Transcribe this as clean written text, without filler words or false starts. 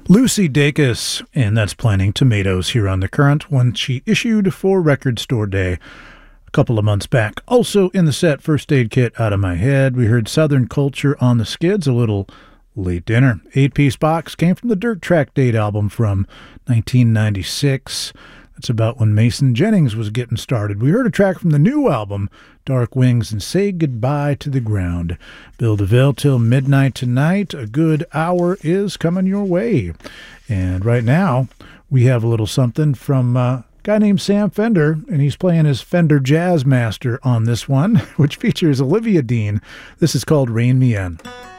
Lucy Dacus, and that's Planting Tomatoes here on The Current, one she issued for Record Store Day a couple of months back. Also in the set, First Aid Kit, Out of My Head. We heard Southern Culture on the Skids, a little Late Dinner. 8-piece box came from the Dirt Track Date album from 1996. That's about when Mason Jennings was getting started. We heard a track from the new album, Dark Wings, and Say Goodbye to the Ground. Bill DeVille till midnight tonight. A good hour is coming your way. And right now, we have a little something from a guy named Sam Fender, and he's playing his Fender Jazz Master on this one, which features Olivia Dean. This is called Rain Me In.